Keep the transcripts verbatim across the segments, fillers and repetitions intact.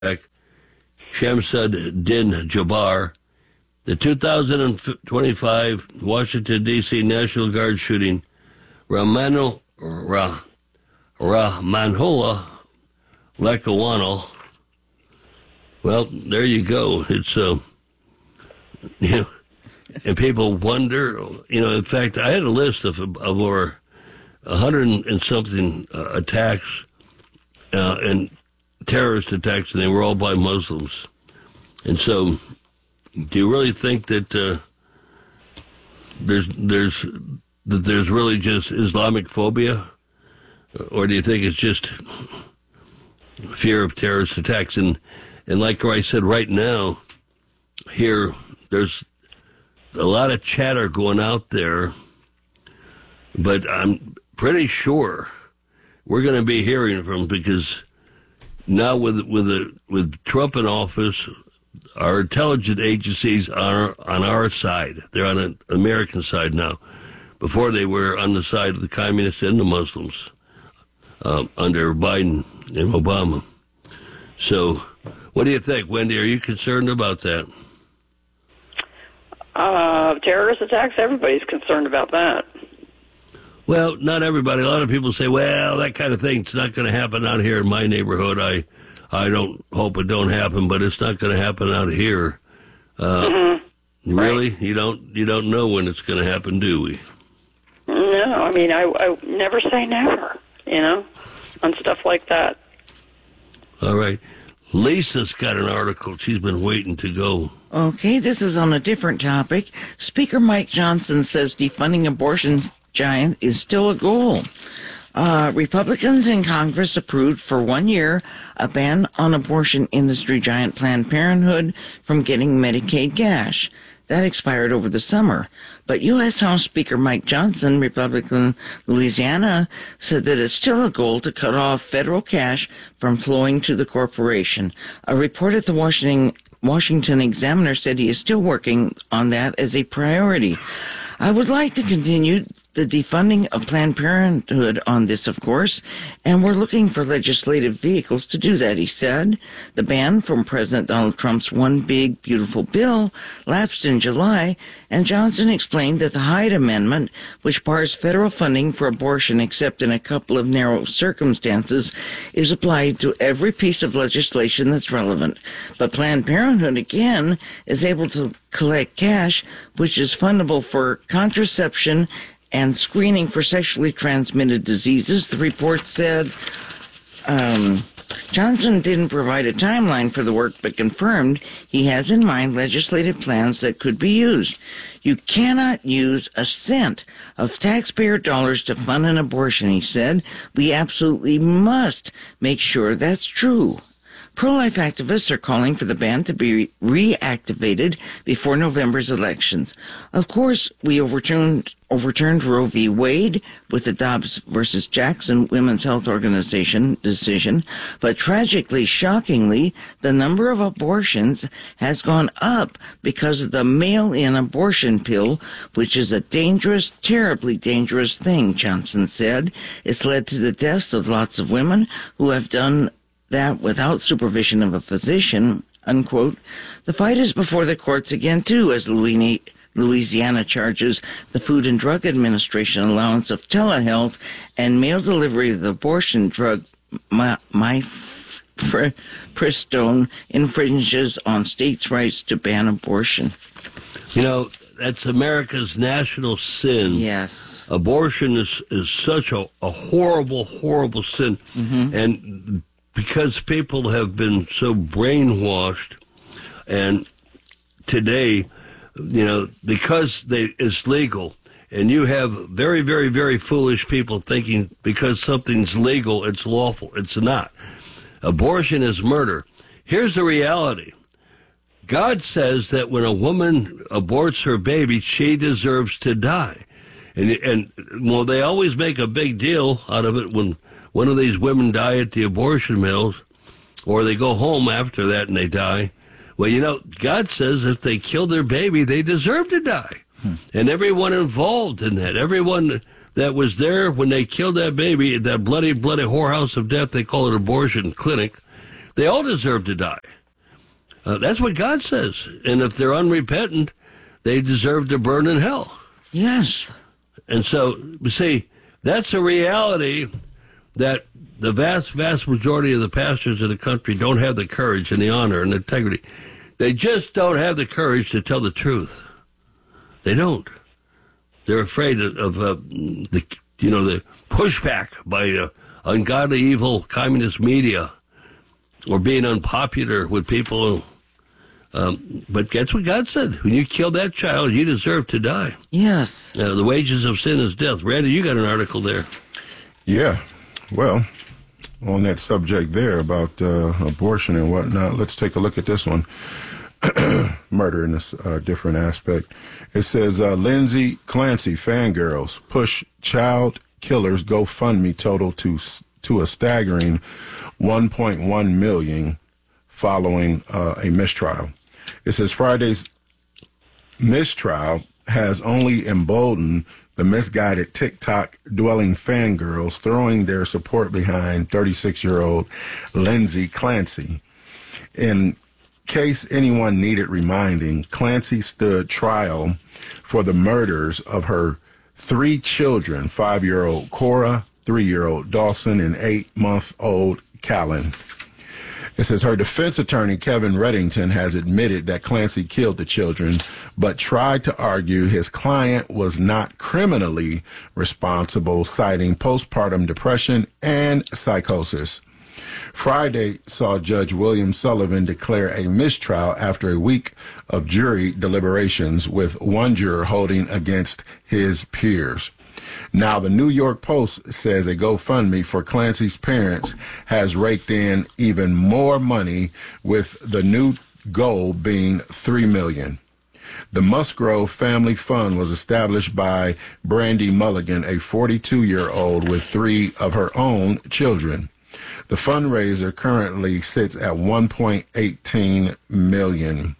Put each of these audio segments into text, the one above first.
Shamsuddin Jabbar, the two thousand twenty-five Washington, D C National Guard shooting, Ramano, Rah, Rahmanullah Lackawanna. Well, there you go. It's, uh, you know, and people wonder, you know, in fact, I had a list of, of over a hundred and something uh, attacks uh, and terrorist attacks, and they were all by Muslims. And so, do you really think that uh, there's there's that there's really just Islamic phobia, or do you think it's just fear of terrorist attacks? And and like I said, right now, here there's a lot of chatter going out there, but I'm pretty sure we're going to be hearing from, because now with with the, with Trump in office, our intelligence agencies are on our side. They're on the American side now. Before, they were on the side of the communists and the Muslims um, under Biden and Obama. So, what do you think, Wendy? Are you concerned about that? Uh, terrorist attacks, everybody's concerned about that. Well, not everybody. A lot of people say, well, that kind of thing's not going to happen out here in my neighborhood. I I don't hope it don't happen, but it's not going to happen out here. Uh, mm-hmm. Really? Right. You don't you don't know when it's going to happen, do we? No, I mean, I, I never say never, you know, on stuff like that. All right. Lisa's got an article. She's been waiting to go. Okay, this is on a different topic. Speaker Mike Johnson says defunding abortion's giant is still a goal. Uh, Republicans in Congress approved for one year a ban on abortion industry giant Planned Parenthood from getting Medicaid cash. That expired over the summer. But U S House Speaker Mike Johnson, Republican Louisiana, said that it's still a goal to cut off federal cash from flowing to the corporation. A report at the Washington, Washington Examiner said he is still working on that as a priority. I would like to continue the defunding of Planned Parenthood on this, of course, and we're looking for legislative vehicles to do that, he said. The ban from President Donald Trump's One Big Beautiful Bill lapsed in July, and Johnson explained that the Hyde Amendment, which bars federal funding for abortion except in a couple of narrow circumstances, is applied to every piece of legislation that's relevant. But Planned Parenthood, again, is able to collect cash, which is fundable for contraception and screening for sexually transmitted diseases. The report said um, Johnson didn't provide a timeline for the work, but confirmed he has in mind legislative plans that could be used. You cannot use a cent of taxpayer dollars to fund an abortion, he said. We absolutely must make sure that's true. Pro-life activists are calling for the ban to be reactivated before November's elections. Of course, we overturned overturned Roe v. Wade with the Dobbs versus Jackson Women's Health Organization decision, but tragically, shockingly, the number of abortions has gone up because of the mail-in abortion pill, which is a dangerous, terribly dangerous thing, Johnson said. It's led to the deaths of lots of women who have done that without supervision of a physician, unquote. The fight is before the courts again, too, as Louisiana charges the Food and Drug Administration allowance of telehealth and mail delivery of the abortion drug mifepristone infringes on states' rights to ban abortion. You know, that's America's national sin. Yes. Abortion is, is such a, a horrible, horrible sin. Mm-hmm. And because people have been so brainwashed, and today, you know, because they, it's legal, and you have very, very, very foolish people thinking because something's legal, it's lawful. It's not. Abortion is murder. Here's the reality. God says that when a woman aborts her baby, she deserves to die. And, and well, they always make a big deal out of it when one of these women die at the abortion mills, or they go home after that and they die. Well, you know, God says if they kill their baby, they deserve to die. Hmm. And everyone involved in that, everyone that was there when they killed that baby, that bloody, bloody whorehouse of death, they call it abortion clinic, They all deserve to die. Uh, that's what God says. And if they're unrepentant, they deserve to burn in hell. Yes. And so, see, that's a reality that the vast, vast majority of the pastors in the country don't have the courage and the honor and the integrity. They just don't have the courage to tell the truth. They don't. They're afraid of, of uh, the, you know, the pushback by uh, ungodly, evil, communist media, or being unpopular with people. Um, but that's what God said. When you kill that child, you deserve to die. Yes. Uh, the wages of sin is death. Randy, you got an article there. Yeah. Well, on that subject there about uh, abortion and whatnot, let's take a look at this one. Murder in a uh, different aspect. It says, uh, Lindsay Clancy fangirls push child killers GoFundMe total to to a staggering one point one million following uh, a mistrial. It says Friday's mistrial has only emboldened the misguided TikTok-dwelling fangirls throwing their support behind thirty-six-year-old Lindsay Clancy. In case anyone needed reminding, Clancy stood trial for the murders of her three children, five-year-old Cora, three-year-old Dawson, and eight-month-old Callan. It says her defense attorney, Kevin Reddington, has admitted that Clancy killed the children, but tried to argue his client was not criminally responsible, citing postpartum depression and psychosis. Friday saw Judge William Sullivan declare a mistrial after a week of jury deliberations, with one juror holding against his peers. Now, the New York Post says a GoFundMe for Clancy's parents has raked in even more money, with the new goal being three million dollars. The Musgrove Family Fund was established by Brandy Mulligan, a forty-two-year-old with three of her own children. The fundraiser currently sits at one point one eight million dollars.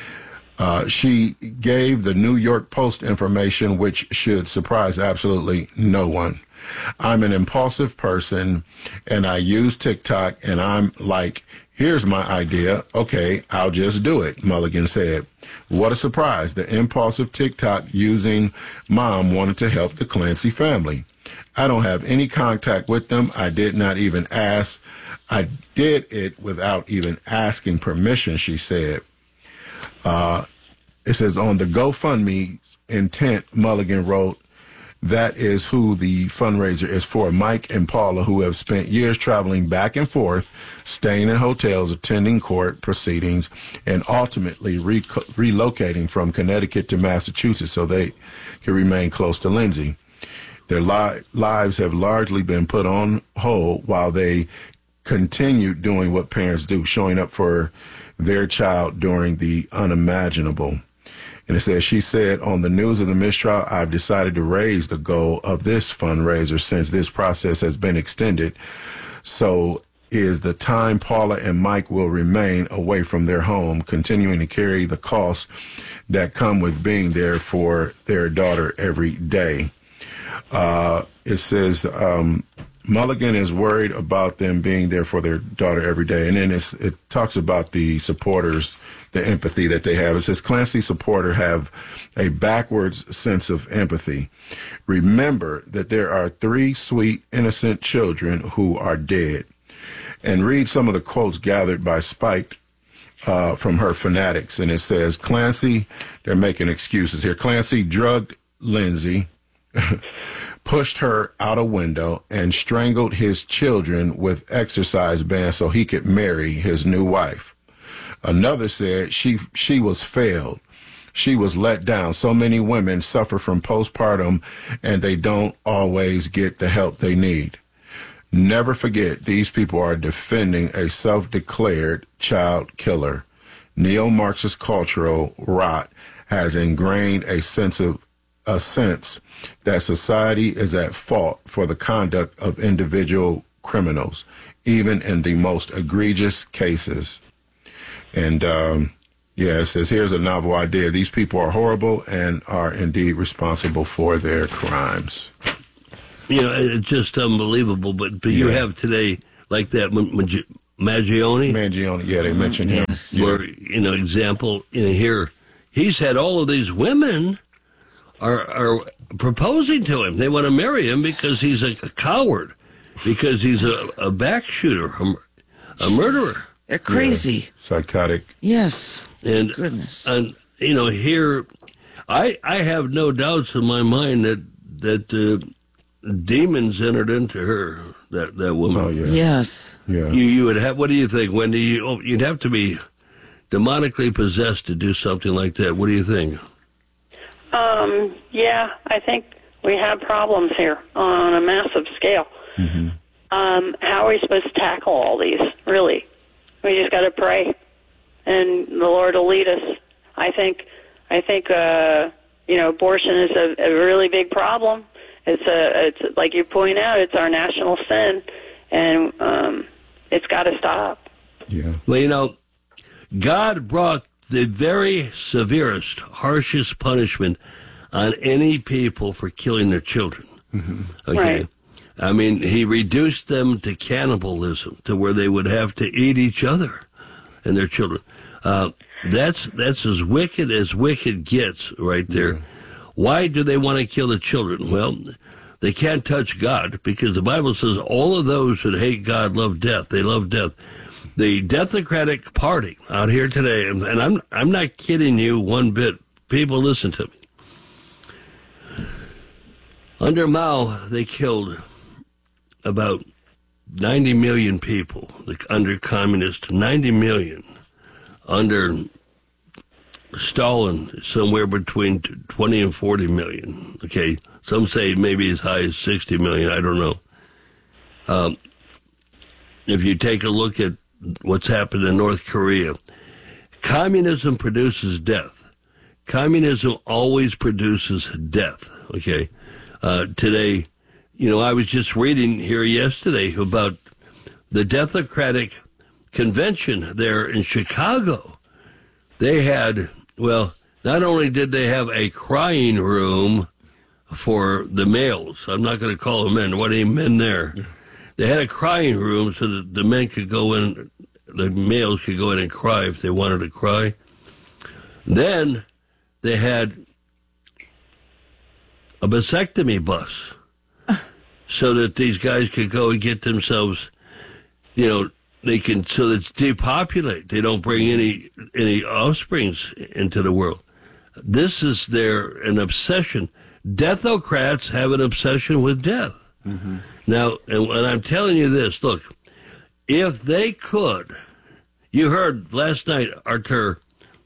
Uh, she gave the New York Post information, which should surprise absolutely no one. I'm an impulsive person, and I use TikTok, and I'm like, here's my idea. Okay, I'll just do it, Mulligan said. What a surprise. The impulsive TikTok using mom wanted to help the Clancy family. I don't have any contact with them. I did not even ask. I did it without even asking permission, she said. Uh, it says on the GoFundMe's intent, Mulligan wrote, that is who the fundraiser is for. Mike and Paula, who have spent years traveling back and forth, staying in hotels, attending court proceedings, and ultimately re- relocating from Connecticut to Massachusetts so they can remain close to Lindsay. Their li- lives have largely been put on hold while they continue doing what parents do, showing up for their child during the unimaginable. And it says, she said, on the news of the mistrial, I've decided to raise the goal of this fundraiser since this process has been extended. So is the time Paula and Mike will remain away from their home, continuing to carry the costs that come with being there for their daughter every day. Uh, it says um, Mulligan is worried about them being there for their daughter every day. And then it's, it talks about the supporters, the empathy that they have. It says Clancy supporters have a backwards sense of empathy. Remember that there are three sweet, innocent children who are dead. And read some of the quotes gathered by Spiked uh, from her fanatics. And it says, Clancy, they're making excuses here. Clancy drugged Lindsay, pushed her out a window, and strangled his children with exercise bands so he could marry his new wife. Another said she she was failed. She was let down. So many women suffer from postpartum, and they don't always get the help they need. Never forget, these people are defending a self-declared child killer. Neo-Marxist cultural rot has ingrained a sense of a sense that society is at fault for the conduct of individual criminals, even in the most egregious cases. And, um, yeah, it says, here's a novel idea. These people are horrible and are indeed responsible for their crimes. You know, it's just unbelievable. But, but you Yeah. have today, like that Mangione. Mangione, yeah, they mentioned him. Yes. Yeah. Where, you know, example, you know, here, he's had all of these women are are proposing to him. They want to marry him because he's a, a coward, because he's a, a back shooter, a, a murderer. They're crazy. Yeah. Psychotic. Yes. And, Goodness. and, you know, here, I I have no doubts in my mind that, that uh, demons entered into her, that, that woman. Oh, yeah. Yes. Yeah. You you would have. What do you think, Wendy? You, oh, you'd have to be demonically possessed to do something like that. What do you think? Um, yeah, I think we have problems here on a massive scale. Mm-hmm. Um, how are we supposed to tackle all these, really? We just got to pray, and the Lord will lead us. I think, I think, uh, you know, abortion is a, a really big problem. It's a, it's like you point out, it's our national sin, and um, it's got to stop. Yeah. Well, you know, God brought the very severest, harshest punishment on any people for killing their children. Mm-hmm. Okay. Right. I mean, he reduced them to cannibalism, to where they would have to eat each other and their children. Uh, that's that's as wicked as wicked gets right there. Yeah. Why do they want to kill the children? Well, they can't touch God, because the Bible says all of those that hate God love death. They love death. The Democratic Party out here today, and I'm I'm not kidding you one bit. People, listen to me. Under Mao, they killed about ninety million people. Under communist, ninety million. Under Stalin, somewhere between twenty and forty million. Okay, some say maybe as high as sixty million. I don't know. Um, if you take a look at what's happened in North Korea, communism produces death. Communism always produces death. Okay, uh, today, you know, I was just reading here yesterday about the Democratic Convention there in Chicago. They had, well, not only did they have a crying room for the males, I'm not going to call them men, what ain't men there? They had a crying room so that the men could go in, the males could go in and cry if they wanted to cry. Then they had a vasectomy bus so that these guys could go and get themselves, you know, they can, so that it's depopulate. They don't bring any any offsprings into the world. This is their an obsession. Deathocrats have an obsession with death. Mm-hmm. Now, and, and I'm telling you this, look, if they could, you heard last night Arthur,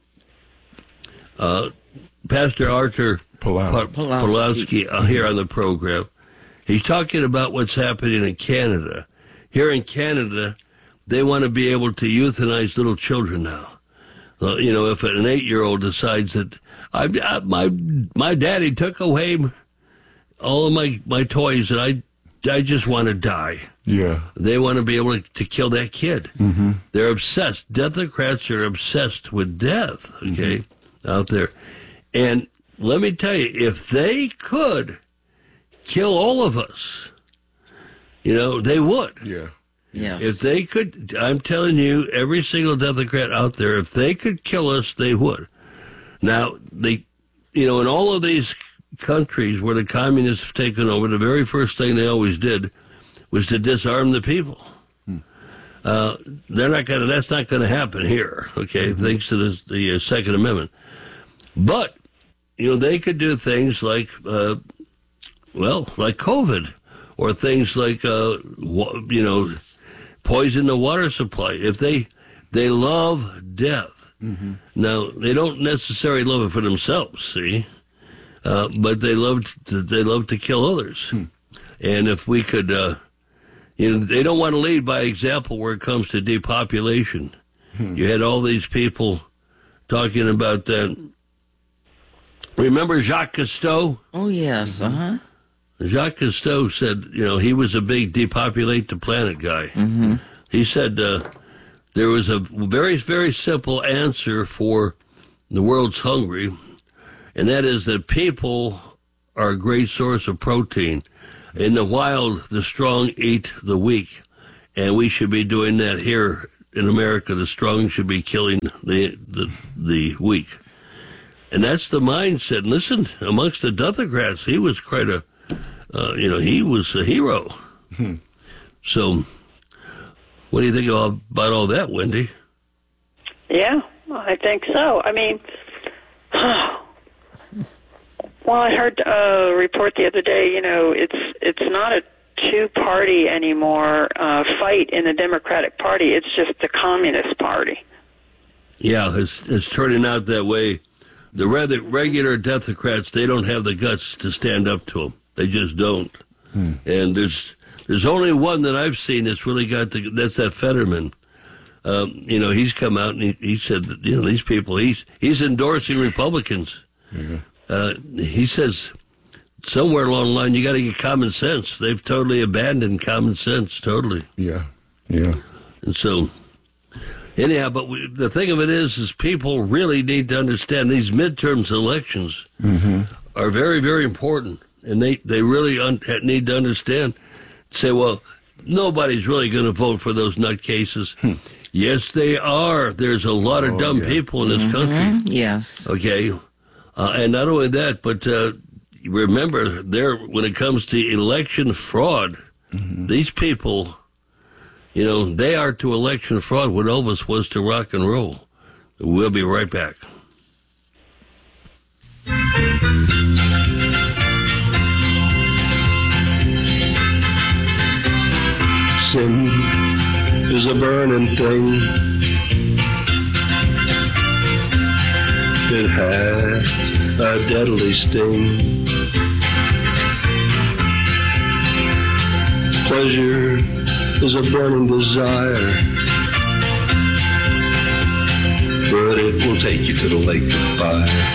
uh, Pastor Arthur Pawlowski, Pawlowski uh, here on the program. He's talking about what's happening in Canada. Here in Canada, they want to be able to euthanize little children now. Uh, you know, if an eight-year-old decides that I, I, my my daddy took away all of my, my toys and I I just want to die. Yeah. They want to be able to, to kill that kid. Mm-hmm. They're obsessed. Deathocrats are obsessed with death, okay, mm-hmm. out there. And let me tell you, if they could kill all of us, you know, they would. Yeah. Yes. If they could, I'm telling you, every single Democrat out there, if they could kill us, they would. Now, they, you know, in all of these countries where the communists have taken over, the very first thing they always did was to disarm the people. Hmm. Uh, they're not going to, that's not going to happen here, okay, mm-hmm. thanks to the, the uh, Second Amendment. But, you know, they could do things like, uh, well, like COVID, or things like, uh, you know, poison the water supply. If they they love death. Mm-hmm. Now, they don't necessarily love it for themselves, see? Uh, but they love to, they love to kill others. Hmm. And if we could, uh, you know, they don't want to lead by example where it comes to depopulation. Hmm. You had all these people talking about that. Remember Jacques Cousteau? Oh, yes, Mm-hmm. uh-huh. Jacques Cousteau said, you know, he was a big depopulate the planet guy. Mm-hmm. He said uh, there was a very, very simple answer for the world's hungry, and that is that people are a great source of protein. In the wild, the strong eat the weak. and we should be doing that here in America. The strong should be killing the the, the weak. And that's the mindset. And listen, amongst the Democrats, he was quite a, uh, you know, he was a hero. Hmm. So, what do you think about all that, Wendy? Yeah, I think so. I mean, well, I heard a report the other day, you know, it's it's not a two-party anymore uh, fight in the Democratic Party. It's just the Communist Party. Yeah, it's, it's turning out that way. The rather regular Democrats, they don't have the guts to stand up to them. They just don't. Hmm. And there's there's only one that I've seen that's really got the, that's that Fetterman. Um, you know, he's come out and he, he said that, you know, these people, he's he's endorsing Republicans. Mm-hmm. Uh, he says somewhere along the line, you got to get common sense. They've totally abandoned common sense, totally. Yeah, yeah. And so, anyhow, but we, the thing of it is, is people really need to understand these midterms elections mm-hmm. are very, very important. And they, they really un- need to understand, say, well, nobody's really going to vote for those nutcases. Hmm. Yes, they are. There's a lot of oh, dumb yeah. people in this mm-hmm. country. Yes. Okay. Uh, and not only that, but uh, remember, there when it comes to election fraud, mm-hmm. these people, you know, they are to election fraud what Elvis was to rock and roll. We'll be right back. Sin is a burning thing. It has a deadly sting. Pleasure is a burning desire, but it will take you to the lake of fire.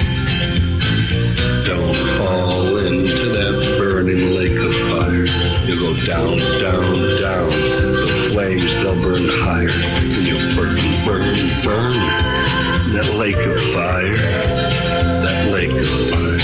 Don't fall into that burning lake of fire. You'll go down, down, down. The flames, they'll burn higher. And you'll burn, burn, burn. That lake of fire. That lake of fire.